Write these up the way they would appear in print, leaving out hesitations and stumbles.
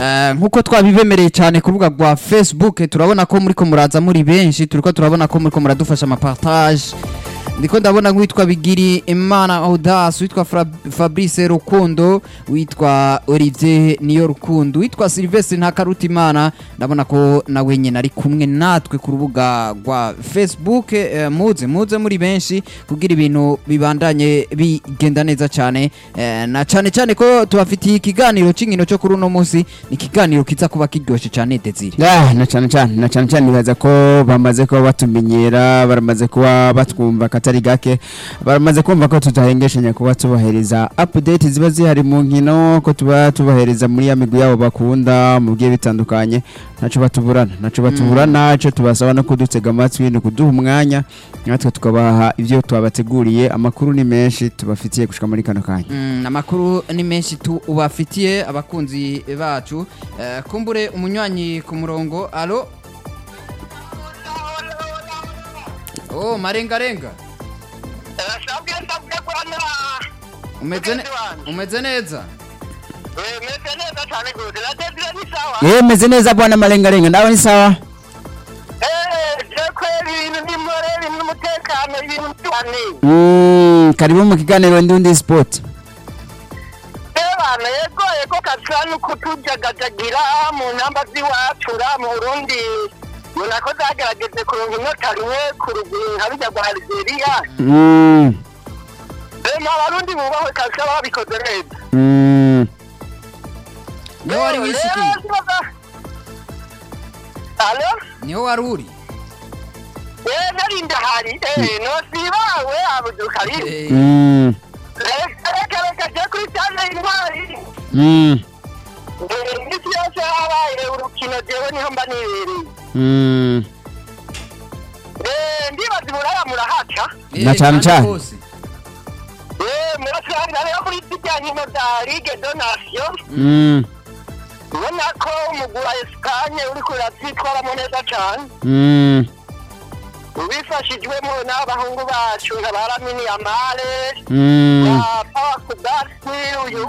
nkuko twabibemereye cyane ku rubuga rwa Facebook turabona ko muri ko muraza muri benshi turiko turabona ko muri ko muradufasha amapartage ndiko ndabona witwa Bigiri Imana Audace witwa Fabrice Rukundo witwa Olivier Niyo Rukundo witwa Sylvestre Ntakarutimana ndabona ko nawe nyene ari kumwe natwe ku rubuga rwa Facebook muze muri benshi kugira ibintu bibandanye bigenda neza cyane na cyane ko tubafitiye ikiganiro c'inkino cyo kuri uno munsi ni ikiganiro kiza kuba kiryoshe cyane Desire na cyane nibaza ko bamaze ko batumenyera baramaze kuba batwumva atari gake baramaze kumva ko tutahengeshanya kuba tubahereza update ziba zihari mu nkino ko tubahereza muri ya migwi yabo bakunda mu gihe bitandukanye naco batuburana naco tubasaba no kudutega amatwi no kuduha umwanya natwe tukabaha ivyo twabateguriye amakuru ni menshi tubafitiye gushika muri kano kanya amakuru ni menshi ubafitiye abakunzi bacu kumbure umunywanyi ku murongo allo oh marenga umeze neza meze neza bwana marenga nawe ni sawa karibu mu kiganiro Ndundi Sport yego katsanu kutujagajagira mu namba ziwacura mu Burundi munako zagerageze kuronka inota rimwe ku ruguru harujya rwa Algeria abarundi bubahwe kabisa babikoze neza niho wari wishikiye niho wari uri nari ndahari nosibawe abudukari reka je kuri cyane intwari ndetse yose habaye urukino jewe niho mba nibereye ndibaza buraya murahaca na cyane murasanga rero muri zijyanye no za Ligue de Nations ubona ko umugwi wa Espagne uriko uravyitwaramo neza cane ubifashijwemo n'abahungu bacu nka ba Lamine Yamal Pau Kubasi uyu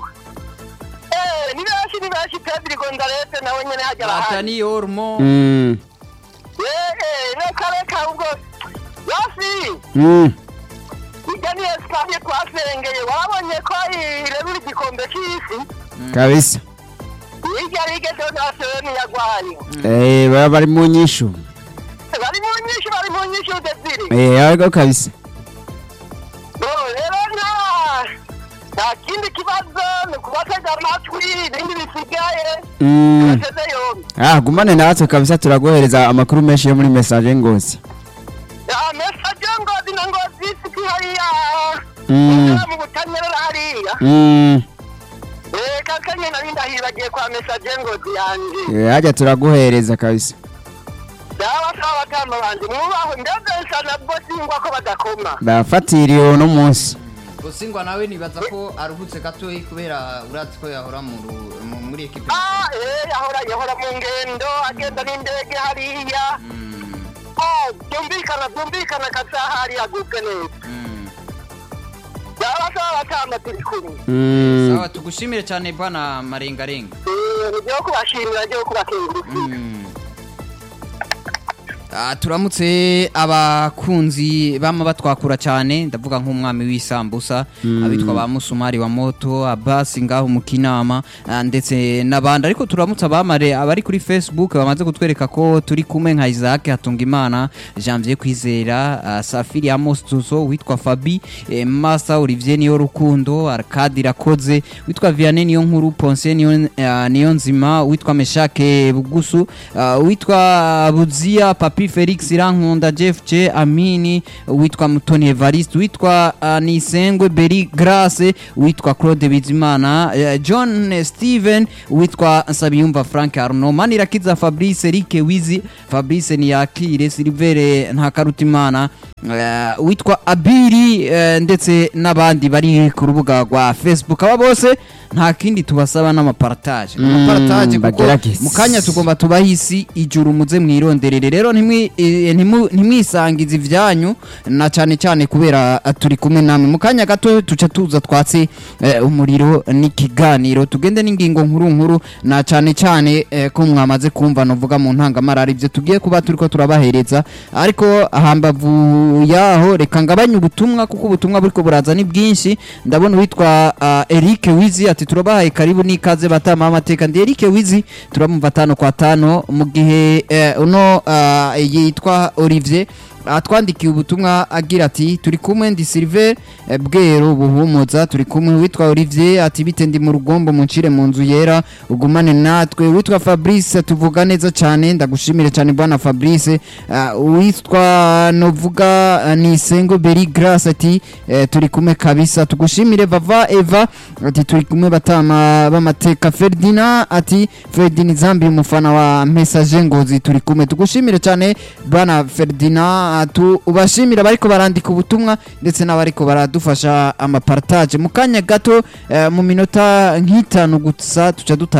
ni benshi Pedri Gonzalez nawe nyene hajya bahari Dani Olmo reka ubwo yasi Igani Espagne twasengeye wabonye ko irebura igikombe cy'isi kabisa Ligue de Nations yagwaye baba bari mu nyishu Desire ariko kabisa rero nta kindi kibazo ni kubatega amatwi ibindi bisigaye gumane natwe kabisa turagohereza amakuru menshi yo muri message ngozi message ngozi na ngozi siki hariya mu butanyerera hariya kakanye nari ndahibagiye kwa message ngozi yanje hajya turagohereza kabisa sawa kama bandi mubaho ndabesha nabwo singwa ko badakoma bafatiriye no munsi Bosingwa nawe nibaza ko aruhutse gatoyi kubera uratse ko yahora muri equipe yahora mu ngendo agenda n'indege hariya byumvikana kasahari agubwe neza sawa kama turi kumwe sawa tugushimire cyane bwana marengarenga ngiye kubashimira ngiye kubakengurukira turamutse abakunzi bama batwakura cyane ndavuga nk'umwami w'isambusa abitwa ba Musumari wa Moto Abasi ngaho mu Kinama ndetse nabandi ariko turamutse abamare abari kuri Facebook bamaze kutwereka ko turi kumwe nka Isaac Hatungimana Janvier Kwizera Safiri Amos Tuzo witwa Fabi Masa Olivier Niyo Rukundo Arcade Rakoze witwa Vianney Niyo Nkuru Ponce Niyo Nzima witwa Meshake Bugusu witwa Buzia Papi Felix Irankunda Jeff Che Amini witwa Mutoni Evariste witwa Nisengwe Beri Grace witwa Claude Bizimana John Steven witwa Nsabiyumva Frank Arno Manirakiza Fabrice Eric Wizi Fabrice Niyakire Silvere Ntakarutimana witwa Abiri ndetse nabandi bari ku rubuga rwa Facebook aba bose nta kindi tubasaba n'amapartage kuko mukanya tugomba tubahisi ijuru muze mwironderere rero ntimwisangize ivyanyu na cyane cyane kubera turi kumwe namwe mu kanya gato tuca tuza twatse umuriro n'ikiganiro tugende n'ingingo nkuru na cyane cyane ko mwamaze kumva novuga mu ntangamarara ibyo tugiye kuba turiko turabahereza ariko hambavu yaho reka ngabanye ubutumwa kuko ubutumwa buriko buraza ni bwinshi ndabona witwa Eric Wizi ati turabahaye karibu nikaze batama amateka ndi Eric Wizi turamumva 5 kwa 5 mu gihe uno yitwa Olivier atwandikiye ubutumwa agira ati turi kumwe ndi Silver Bwero buhumuza turi kumwe witwa Olivier ati bite ndi mu rugombo muncire mu nzu yera ugumane natwe witwa Fabrice tuvuga neza cyane ndagushimire cyane bwana Fabrice witwa novuga ni Sengo Beri Grace ati turi kumwe kabisa tugushimire Vava Eva ati turi kumwe batama bamateka Ferdinand ati Ferdinand Zambi umufana wa Message Ngozi turi kumwe tugushimire cyane bwana Ferdinand ubashimira bariko barandika ubutumwa ndetse n'abariko baradufasha amapartage mu kanya gato mu minota nk'itanu gusa tuca